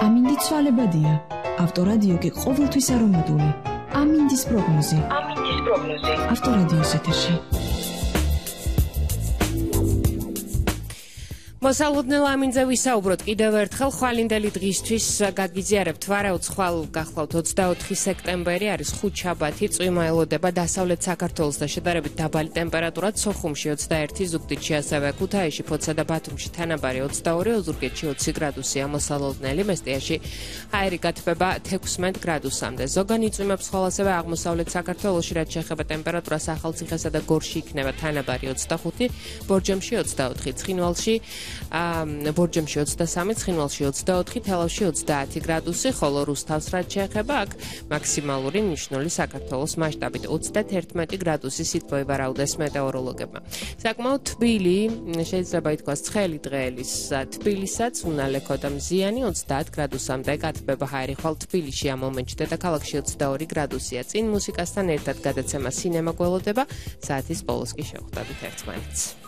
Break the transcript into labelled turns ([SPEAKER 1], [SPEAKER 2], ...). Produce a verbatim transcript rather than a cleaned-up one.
[SPEAKER 1] ამინდი ცვალებადია. ავტორადიო კი ყოველთვის არომატული. ამინდის პროგნოზი.
[SPEAKER 2] ამინდის პროგნოზი.
[SPEAKER 1] ავტორადიოს ეთერში.
[SPEAKER 3] მოსალოდნელ ამინძე ვისაუბროთ კიდევ ერთხელ ხვალინდელი დღისთვის გაგიზიარებთ ვარაუდს ხვალ გახლავთ ოცდაოთხი სექტემბერი არის ხუთშაბათი წვიმა ელოდება დასავლეთ საქართველოს და შედარებით დაბალი ტემპერატურა სოხუმში ოცდაერთი ზუგდიდში ასევე ქუთაისში ფოთსა და ბათუმში თანაბარი ოცდაორი ოზურგეთში ოცი გრადუსია მოსალოდნელი მესტიაში ჰაერი გათბება თექვსმეტ გრადუსამდე ზოგან იწვიმებს ხვალ ასევე აღმოსავლეთ საქართველოში რაც შეეხება ტემპერატურას ახალციხესა და გორში იქნება თანაბარი ოცდახუთი ბორჯომში ოცდაოთხი ცხინვალში ბორჯომში ოცდასამი, ცხინვალში ოცდაოთხი, თელავში ოცდაათი გრადუსი, ხოლო რუსთავს რაც შეეხება აქ მაქსიმალური ნიშნული საქართველოს მასშტაბით ოცდაერთი გრადუსი სითბოი ვარაუდეს მეტეოროლოგებმა. საკმაოდ თბილი, შეიძლება ითქვას ცხელი დღეელის თბილისსაც, უნალექო და მზიანი ოცდაათ გრადუსამდე გათბება ჰაერი ხვალ თბილისში ამ მომენტში დედაქალაქში ოცდაორი გრადუსია. წინ მუსიკასთან ერთად გადაცემა სინემა გველოდება, საათის ბოლოს კი შევხვდებით ერთმანეთს.